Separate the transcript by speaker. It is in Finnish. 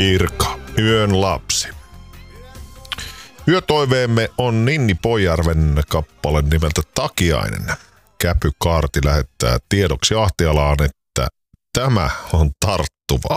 Speaker 1: Kirka, yön lapsi. Yötoiveemme on Ninni Poijärven kappale nimeltä Takiainen. Käpy Kaarti lähettää tiedoksi Ahtialaan, että tämä on tarttuva.